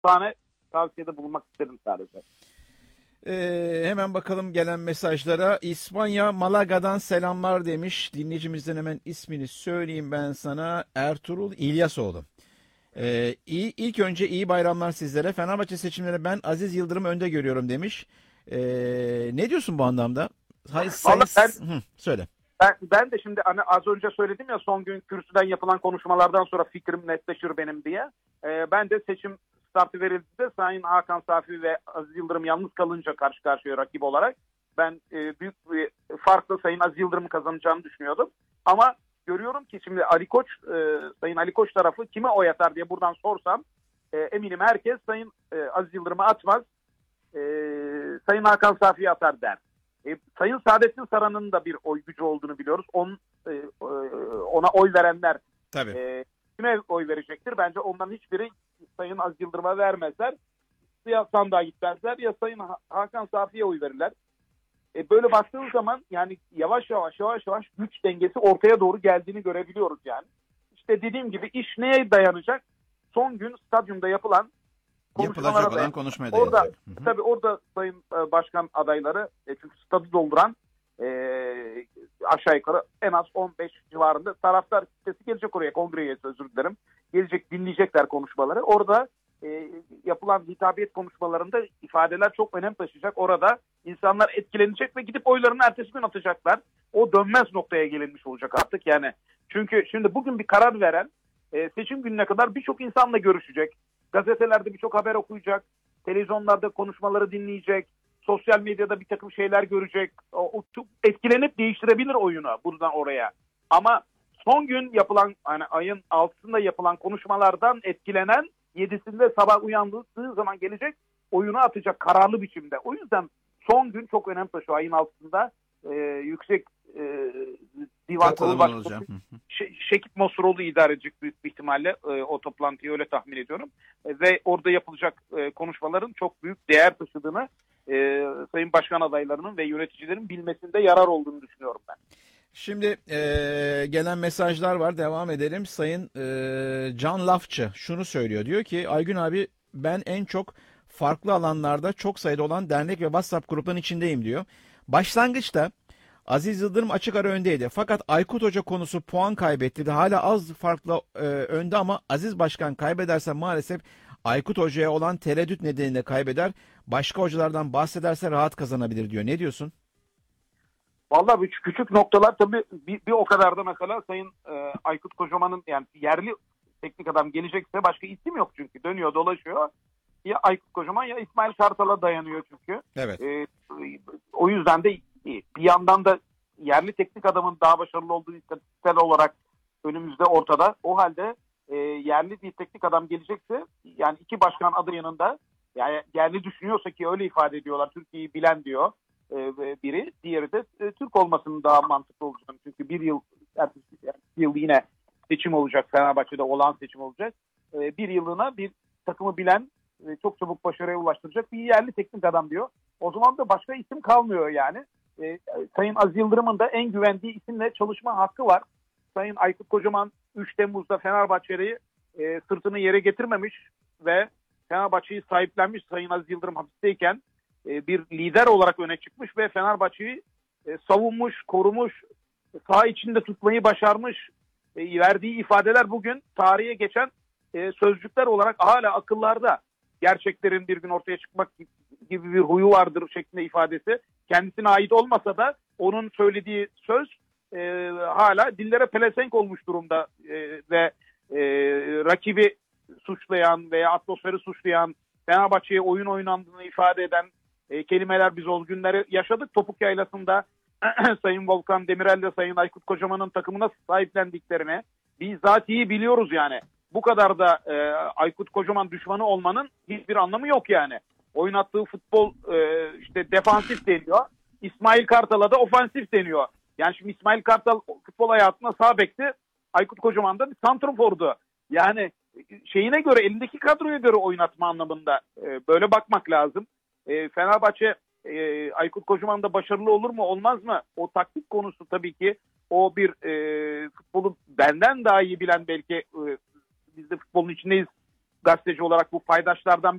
tane tavsiyede bulunmak isterim sadece. Hemen bakalım gelen mesajlara. İspanya Malaga'dan selamlar demiş. Dinleyicimizden hemen ismini söyleyeyim ben sana. Ertuğrul İlyasoğlu. İlk önce iyi bayramlar sizlere. Fenerbahçe seçimleri ben Aziz Yıldırım önde görüyorum demiş. Ne diyorsun bu anlamda? Vallahi Söyle. ben de şimdi hani az önce söyledim ya, son gün kürsüden yapılan konuşmalardan sonra fikrim netleşir benim diye. Ben de seçim startı verildiğinde Sayın Hakan Safi ve Aziz Yıldırım yalnız kalınca karşı karşıya rakip olarak ben büyük bir farkla Sayın Aziz Yıldırım'ın kazanacağını düşünüyordum. Ama görüyorum ki şimdi Ali Koç, Sayın Ali Koç tarafı kime oy atar diye buradan sorsam eminim herkes Sayın Aziz Yıldırım'ı atmaz, Sayın Hakan Safi'ye atar der. Sayın Saadettin Saran'ın da bir oy gücü olduğunu biliyoruz. Ona oy verenler kime oy verecektir? Bence onların hiçbiri Sayın Aziz Yıldırım'a vermezler. Ya sandığa gitmezler ya Sayın Hakan Safi'ye oy verirler. Böyle baktığımız zaman yani yavaş yavaş güç dengesi ortaya doğru geldiğini görebiliyoruz yani. İşte dediğim gibi iş neye dayanacak? Son gün stadyumda yapılan yapılacak olan konuşmaya dayanacak. Tabii orada Sayın Başkan adayları çünkü stadı dolduran aşağı yukarı en az 15 civarında taraftar kitlesi gelecek oraya, kongre üyesi özür dilerim. Gelecek, dinleyecekler konuşmaları. Orada yapılan hitabiyet konuşmalarında ifadeler çok önem taşıyacak. Orada insanlar etkilenecek ve gidip oylarını ertesi gün atacaklar. O dönmez noktaya gelinmiş olacak artık yani. Çünkü şimdi bugün bir karar veren seçim gününe kadar birçok insanla görüşecek. Gazetelerde birçok haber okuyacak. Televizyonlarda konuşmaları dinleyecek. Sosyal medyada bir takım şeyler görecek. O çok etkilenip değiştirebilir oyunu buradan oraya. Ama son gün yapılan, hani ayın 6'sında yapılan konuşmalardan etkilenen 7'sinde sabah uyandığı zaman gelecek oyunu atacak kararlı biçimde. O yüzden son gün çok önem taşıyor. Ayın 6'sında yüksek divan kurulu başkanı Şekip Mosuroğlu idare edecek büyük bir ihtimalle o toplantıyı, öyle tahmin ediyorum. Ve orada yapılacak konuşmaların çok büyük değer taşıdığını Sayın Başkan adaylarının ve yöneticilerin bilmesinde yarar olduğunu düşünüyorum ben. Şimdi gelen mesajlar var, devam edelim. Sayın Can Lafçı şunu söylüyor, diyor ki Aygün abi ben en çok farklı alanlarda çok sayıda olan dernek ve WhatsApp gruplarının içindeyim diyor. Başlangıçta Aziz Yıldırım açık ara öndeydi. Fakat Aykut Hoca konusu puan kaybetti. Hala az farklı önde ama Aziz Başkan kaybederse maalesef Aykut Hoca'ya olan tereddüt nedeniyle kaybeder. Başka hocalardan bahsederse rahat kazanabilir diyor. Ne diyorsun? Vallahi küçük noktalar tabii bir o kadar da mesela Sayın Aykut Kocaman'ın, yani yerli teknik adam gelecekse başka isim yok çünkü. Dönüyor dolaşıyor. Ya Aykut Kocaman ya İsmail Kartal'a dayanıyor çünkü. Evet. O yüzden de bir yandan da yerli teknik adamın daha başarılı olduğu istatistiksel olarak önümüzde ortada. O halde yerli bir teknik adam gelecekse, yani iki başkan adı yanında, yani yerli düşünüyorsa ki öyle ifade ediyorlar, Türkiye'yi bilen diyor biri. Diğeri de Türk olmasının daha mantıklı olacağını. Çünkü bir yıl yine seçim olacak. Fenerbahçe'de olan seçim olacak. Bir yıllığına bir takımı bilen, çok çabuk başarıya ulaştıracak bir yerli teknik adam diyor. O zaman da başka isim kalmıyor yani. Sayın Aziz Yıldırım'ın da en güvendiği isimle çalışma hakkı var. Sayın Aykut Kocaman 3 Temmuz'da Fenerbahçe'yi sırtını yere getirmemiş ve Fenerbahçe'yi sahiplenmiş. Sayın Aziz Yıldırım hapisteyken bir lider olarak öne çıkmış ve Fenerbahçe'yi savunmuş, korumuş, saha içinde tutmayı başarmış. Verdiği ifadeler bugün tarihe geçen sözcükler olarak hala akıllarda. Gerçeklerin bir gün ortaya çıkmak gibi bir huyu vardır şeklinde ifadesi. Kendisine ait olmasa da onun söylediği söz hala dillere pelesenk olmuş durumda ve rakibi suçlayan veya atmosferi suçlayan, Fenerbahçe'ye oyun oynandığını ifade eden kelimeler, biz o günleri yaşadık. Topuk Yaylası'nda Sayın Volkan Demirel de Sayın Aykut Kocaman'ın takımına sahiplendiklerini bizzatihi biliyoruz yani. Bu kadar da Aykut Kocaman düşmanı olmanın hiçbir anlamı yok yani. Oynattığı futbol işte defansif deniyor. İsmail Kartal'a da ofansif deniyor. Yani şimdi İsmail Kartal futbol hayatında sağ bekti. Aykut Kocaman da bir santrfordu. Yani şeyine göre, elindeki kadroya göre oynatma anlamında böyle bakmak lazım. Fenerbahçe Aykut Kocaman da başarılı olur mu olmaz mı? O taktik konusu tabii ki, o bir futbolu benden daha iyi bilen, belki biz de futbolun içindeyiz, gazeteci olarak bu paydaşlardan